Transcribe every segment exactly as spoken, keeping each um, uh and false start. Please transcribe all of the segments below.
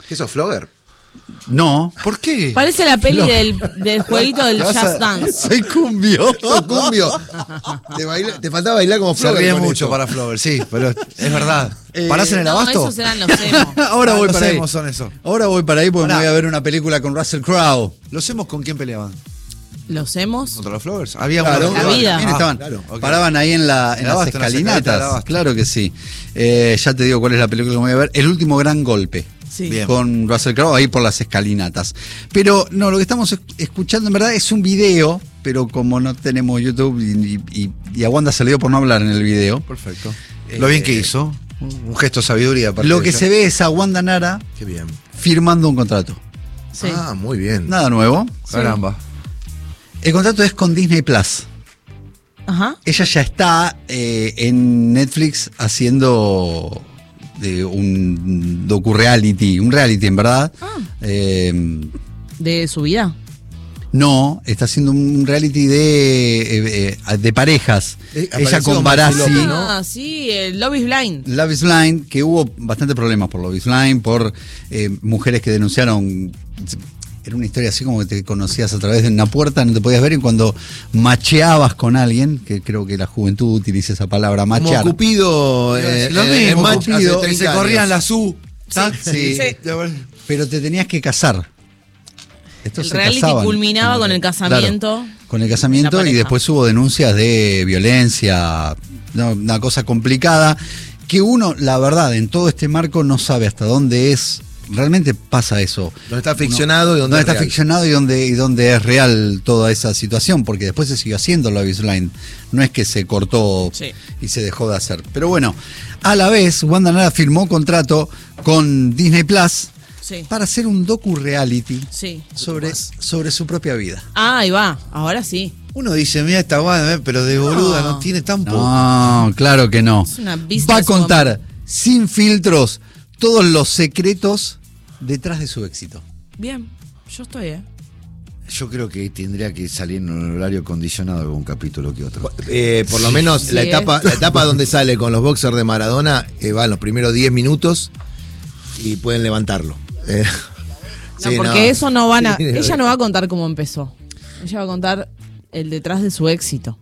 ¿Qué sos, Flogger? No. ¿Por qué? Parece la peli No. del, del jueguito del Vas a- Just Dance. Soy cumbio. Sos cumbio. Te, baila- te faltaba bailar como Se Flogger. ríe con mucho esto. para Flover, sí, pero es verdad. Eh, ¿Parás en el No, abasto? esos eran los emos. Ahora Ah, voy los para ahí. emos son eso. Ahora voy para ahí porque Pará. me voy a ver una película con Russell Crowe. ¿Los hemos con quién peleaban? Los emos. ¿Contra los Flowers? Había Claro. una La vida. Bien, Ah, estaban, claro, ok. paraban ahí en, la, en En las Abasto, en la escalinata del escalinatas. Abasto. Claro que sí. Eh, ya te digo cuál es la película que voy a ver. El último gran golpe. Sí. Bien. Con Russell Crowe ahí por las escalinatas. Pero no, lo que estamos es- escuchando en verdad es un video, pero como no tenemos YouTube y, y- y a Wanda se le dio por no hablar en el video. Perfecto. Lo bien que hizo. Un gesto de sabiduría. aparte Lo de que ella. se ve es a Wanda Nara Qué bien. firmando un contrato. Sí. Ah, muy bien. Nada nuevo. Caramba. El contrato es con Disney Plus. Ajá. Ella ya está eh, en Netflix haciendo de un docu-reality, un reality en verdad. Ah. Eh, De su vida. no, está haciendo un reality de, eh, eh, de parejas. Eh, Ella apareció con Maxi Barassi. López, ¿no? Ah, sí, el Love is Blind. Love is Blind, que hubo bastante problemas por Love is Blind, por eh, mujeres que denunciaron. Era una historia así como que te conocías a través de una puerta, no te podías ver, y cuando macheabas con alguien, que creo que la juventud utiliza esa palabra, Como machear. Cupido. eh, Lo eh, mismo, en match hace Cupido, Que treinta se años. corrían las U. Sí. Sí. Pero te tenías que casar. Esto El se reality casaban. culminaba con el casamiento. Claro, con el casamiento La y pareja. después hubo denuncias de violencia, no, una cosa complicada, que uno, la verdad, en todo este marco no sabe hasta dónde es, realmente pasa eso. Donde está ficcionado y donde Dónde es está real. ficcionado y dónde, y dónde es real toda esa situación, porque después se siguió haciendo Love is Blind. No es que se cortó Sí. y se dejó de hacer. Pero bueno, a la vez, Wanda Nara firmó contrato con Disney Plus Sí. para hacer un docu-reality Sí. sobre, sobre su propia vida. Ah, ahí va. Ahora sí. Uno dice, mira esta Wanda, eh, pero de boluda no tiene tan poco. No, claro que no. Es una business Va a contar woman. sin filtros todos los secretos detrás de su éxito. Bien. Yo estoy, ¿eh? Yo creo que tendría que salir en un horario condicionado algún capítulo que otro. Eh, por lo menos Sí, la eh. etapa la etapa donde sale con los boxers de Maradona eh, va en los primeros diez minutos y pueden levantarlo. Eh, No, sí, porque eso no van a. Sí, Ella no va a contar cómo empezó. Ella va a contar el detrás de su éxito.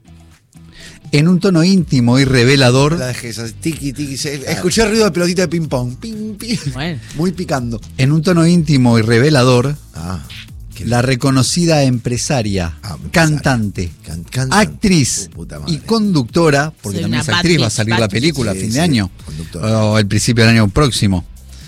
En un tono íntimo y revelador, La dejé esa, tiki, tiki. se- Escuché el ruido de pelotita de ping-pong. Ping, ping. Bueno. Muy picando. en un tono íntimo y revelador, Ah, qué la reconocida empresaria, Ah, empresaria. cantante, can- cantante. actriz Oh, puta madre. y conductora, porque Soy también una es actriz, bad va a bitch, salir bad la bitch. película a Sí, fin sí, de año, conductora. o al principio del año próximo.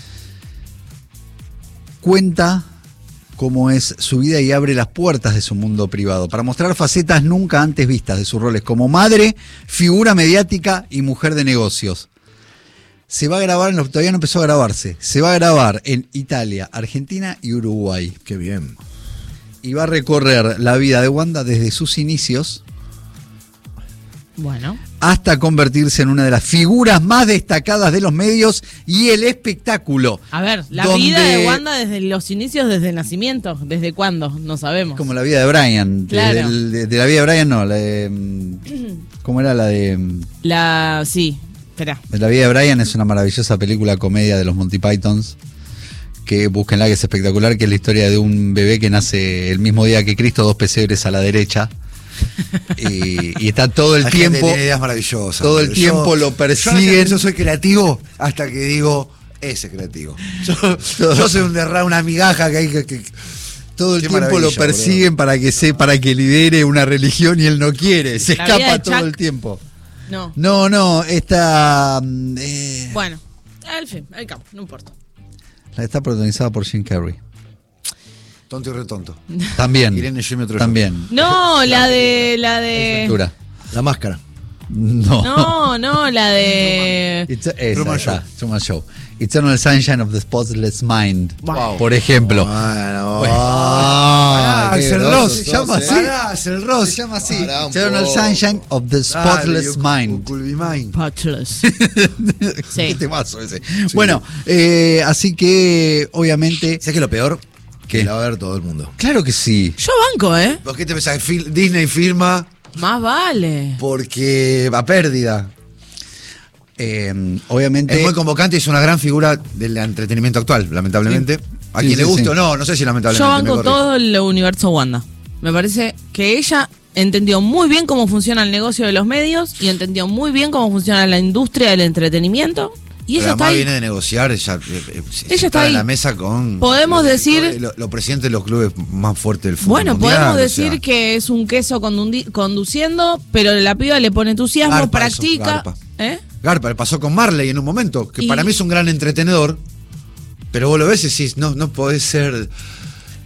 Cuenta cómo es su vida y abre las puertas de su mundo privado para mostrar facetas nunca antes vistas de sus roles como madre, figura mediática y mujer de negocios. Se va a grabar, en los- todavía no empezó a grabarse, se va a grabar en Italia, Argentina y Uruguay. Qué bien. Y va a recorrer la vida de Wanda desde sus inicios Bueno. hasta convertirse en una de las figuras más destacadas de los medios y el espectáculo. A ver, la Donde- vida de Wanda desde los inicios, desde el nacimiento. ¿Desde cuándo? No sabemos. Como la vida de Brian. Claro. De, del- de- de la vida de Brian, no. La de, mm, ¿cómo era la de, mm, La. Sí. Espera. de la vida de Brian? Es una maravillosa película comedia de los Monty Pythons. Que búsquenla, que es espectacular. Que es la historia de un bebé que nace el mismo día que Cristo, dos pesebres a la derecha. y, y está todo el La gente tiempo. tiene ideas maravillosas. todo el pero tiempo lo Yo, persiguen. yo soy creativo hasta que digo, ese creativo. Yo, yo soy un derra, una migaja que hay que. que- Todo el Qué tiempo lo maravilla, persiguen para que se, para que lidere una religión y él no quiere. Se La vida escapa de todo Chuck. el tiempo. No. No, no, esta mm, eh, Bueno. Al fin, al cabo, no importa. está protagonizada por Jim Carrey. Tonto y retonto. También. Irene Jimmy otro También. No, la de. La de. Dura. La máscara. No. No, no, la de. It's a- esa, Truman está, Show. Truman Show. Eternal Sunshine of the Spotless Mind. Wow. Por ejemplo. Bueno, Bueno. ah, Ah, qué Axel grosso Ross, sos, se llama eh. así. Pará, Axel Ross. Se llama así. Pará un Eternal poco. Sunshine of the Spotless Mind. Mind. Patchless. Qué Sí. temazo ese. Bueno, eh, así que obviamente. ¿Sabes qué es lo peor? ¿Qué? Que la va a ver todo el mundo. Claro que sí. Yo banco, ¿eh? ¿Por qué te pensás? Fil- Disney firma Más vale. porque va a pérdida. Eh, obviamente. Es muy convocante y es una gran figura del entretenimiento actual, lamentablemente. A Sí, quien sí, le guste sí. o no, no sé si lamentablemente. Yo me banco corrijo. todo el universo Wanda. Me parece que ella entendió muy bien cómo funciona el negocio de los medios y entendió muy bien cómo funciona la industria del entretenimiento. Y Pero ella está además ahí. viene de negociar, ella, eh, eh, Ella está en ahí. la mesa con. Podemos los- decir- Los, los presidentes de los clubes más fuertes del fútbol. Bueno, mundial, podemos o decir sea, que es un queso condundi- conduciendo, pero la piba le pone entusiasmo, Garpa eso, practica. garpa. ¿Eh? Garpa, le pasó con Marley en un momento, que Y- para mí es un gran entretenedor, pero vos lo ves y decís, no, no podés ser